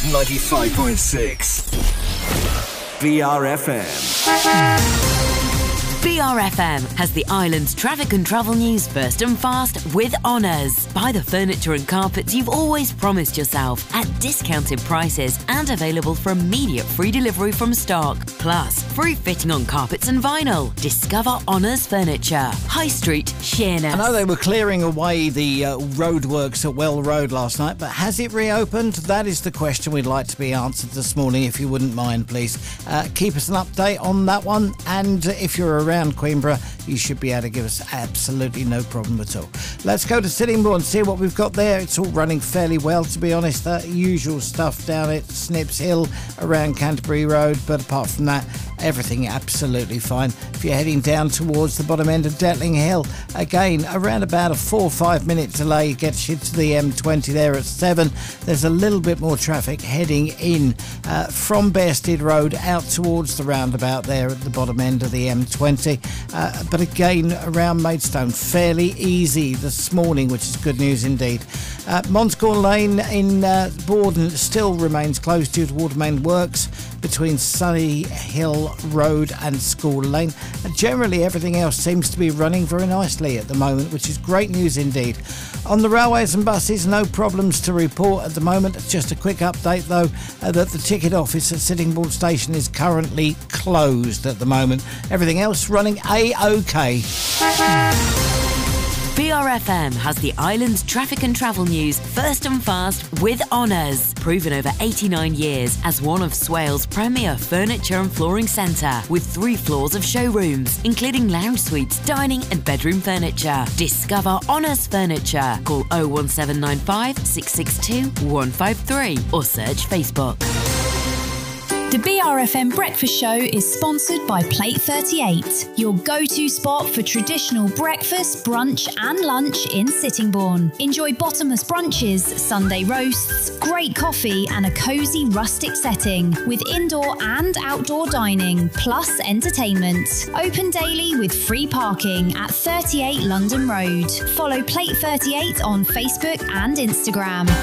95.6 BRFM. BRFM has the island's traffic and travel news first and fast with Honours. Buy the furniture and carpets you've always promised yourself at discounted prices and available for immediate free delivery from stock. Plus, free fitting on carpets and vinyl. Discover Honours Furniture. High Street, Sheerness. I know they were clearing away the roadworks at Well Road last night, but has it reopened? That is the question we'd like to be answered this morning, if you wouldn't mind, please. Keep us an update on that one, and if you're around Queenborough, you should be able to give us absolutely no problem at all. Let's go to Sittingbourne and see what we've got there. It's all running fairly well, to be honest. Usual stuff down at Snips Hill around Canterbury Road, but apart from that, everything absolutely fine. If you're heading down towards the bottom end of Detling Hill, again, around about a 4 or 5 minute delay gets you to the M20 there at 7. There's a little bit more traffic heading in from Bearsted Road out towards the roundabout there at the bottom end of the M20. But again, around Maidstone, fairly easy this morning, which is good news indeed. Monscorn Lane in Borden still remains closed due to water main works between Sunny Hill Road and School Lane. Generally, everything else seems to be running very nicely at the moment, which is great news indeed. On the railways and buses, no problems to report at the moment. Just a quick update, though, that the ticket office at Sittingbourne Station is currently closed at the moment. Everything else running A-OK. BRFM has the island's traffic and travel news first and fast with Honours. Proven over 89 years as one of Swales' premier furniture and flooring centre, with 3 floors of showrooms, including lounge suites, dining and bedroom furniture. Discover Honours Furniture. Call 01795 662 153 or search Facebook. The BRFM Breakfast Show is sponsored by Plate 38, your go-to spot for traditional breakfast, brunch and lunch in Sittingbourne. Enjoy bottomless brunches, Sunday roasts, great coffee and a cosy rustic setting with indoor and outdoor dining, plus entertainment. Open daily with free parking at 38 London Road. Follow Plate 38 on Facebook and Instagram.